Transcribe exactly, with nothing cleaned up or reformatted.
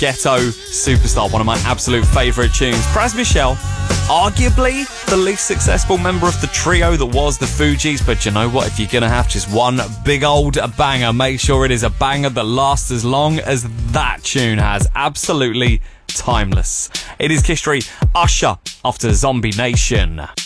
Ghetto Superstar, one of my absolute favourite tunes. Pras Michel, arguably the least successful member of the trio that was the Fugees, but you know what? If you're going to have just one big old banger, make sure it is a banger that lasts as long as that tune has. Absolutely timeless. It is Kiss Street, Usher after Zombie Nation.